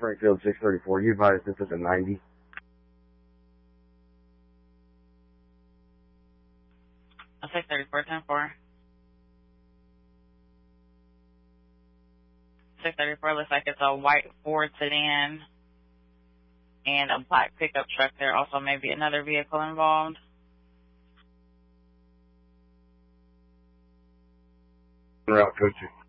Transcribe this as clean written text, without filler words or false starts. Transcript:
Springfield 634. You advised this is a 90. I'll say 34, 10-4. 634 looks like it's a white Ford sedan and a black pickup truck. There also may be another vehicle involved. Route coaching.